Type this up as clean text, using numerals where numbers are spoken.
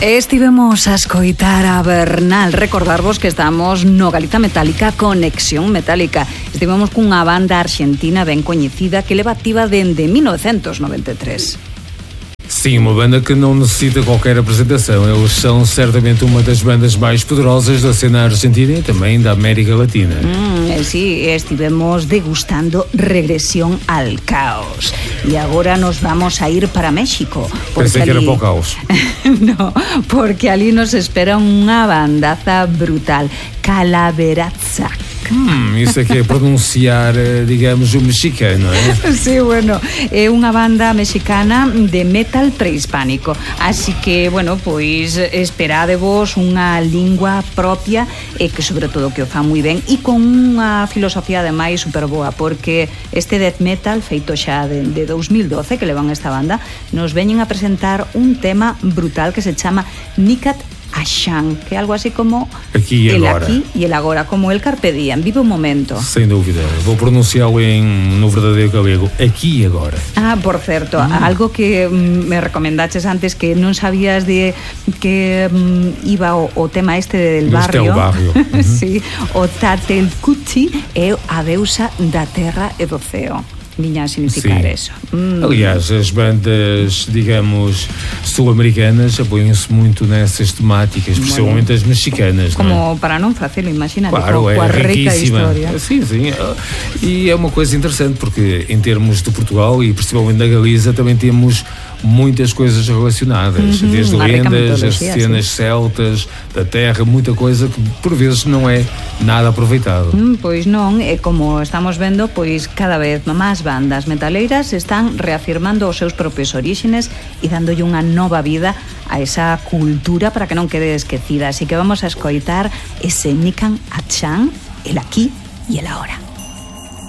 Estivemos a escoitar a Bernal. Recordarvos que estamos no Galiza Metálica Conexión Metálica. Estivemos cunha banda argentina ben coñecida que leva activa dende 1993. Sim, uma banda que não necessita qualquer apresentação. Eles são certamente uma das bandas mais poderosas da cena argentina e também da América Latina. Sí, estivemos degustando Regresión al Caos. Y ahora nos vamos a ir para México. Pensei que era para o caos. No, porque ali nos espera unha bandaza brutal. Calaverazza. Isso aqui é pronunciar, digamos, o mexicano, é? Sí, bueno, é unha banda mexicana de metal prehispánico. Así que, bueno, pois esperádevos unha lingua propia e que sobre todo que o fan moi ben e con unha filosofía ademais super boa, porque este death metal feito xa de 2012 que levan esta banda nos veñen a presentar un tema brutal que se chama Nicat Ashan, que é algo así como Aquí e el agora. aquí e el agora, como el carpe diem, vive o momento. Sem dúvida, vou pronunciá-lo no verdadeiro galego, aqui e agora. Por certo, algo que me recomendaches antes que non sabías de que iba o tema este del barrio. Este é o barrio. Sí, o Tatelcuti é a deusa da terra e do ceo. Viña a significar eso. Aliás, as bandas, digamos, sul-americanas apoiam-se muito nessas temáticas, principalmente as mexicanas. Como não é? para non facelo, imagínate, Claro, coa é rica riquíssima. historia. Sim. E é uma coisa interessante porque em termos de Portugal e principalmente da Galiza também temos muitas coisas relacionadas, desde lendas, as cenas celtas, da terra, muita coisa que por vezes não é nada aproveitado. Pois non, e como estamos vendo, pois cada vez máis bandas metaleiras están reafirmando os seus propios orígenes e dándolle unha nova vida a esa cultura para que non quede esquecida. Así que vamos a escoitar ese Nican Achan, el aquí y el ahora.